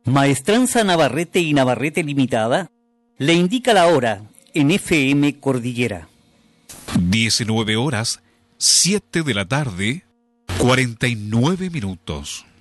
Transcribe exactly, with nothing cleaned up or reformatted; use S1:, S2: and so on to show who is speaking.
S1: Maestranza Navarrete y Navarrete Limitada le indica la hora en F M Cordillera.
S2: diecinueve horas, siete de la tarde, cuarenta y nueve minutos.